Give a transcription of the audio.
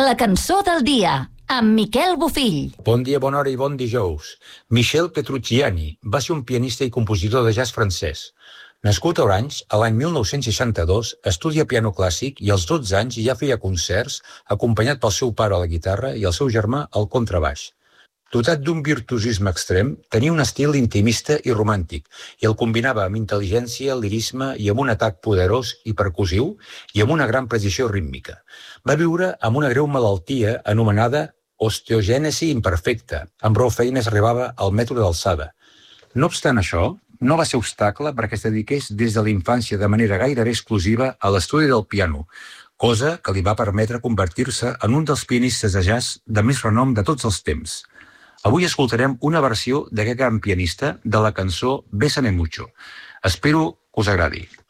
La cançó del dia, amb Miquel Bofill. Bon dia, bona hora i bon dijous. Michel Petrucciani va ser un pianista i compositor de jazz francès. Nascut a Orange, a l'any 1962, estudia piano clàssic i als 12 anys ja feia concerts, acompanyat pel seu pare a la guitarra i el seu germà al contrabaix. Dotat d'un virtuosisme extrem, tenia un estil intimista i romàntic i el combinava amb intel·ligència, lirisme i amb un atac poderós i percussiu i amb una gran precisió rítmica. Va viure amb una greu malaltia anomenada osteogènesi imperfecta, amb prou feines arribava al metre d'alçada. No obstant això, no va ser obstacle perquè es dediqués des de la infància de manera gairebé exclusiva a l'estudi del piano, cosa que li va permetre convertir-se en un dels pianistes de jazz de més renom de tots els temps. Avui escoltarem una versió d'aquest gran pianista de la cançó Bésame Mucho. Espero que us agradi.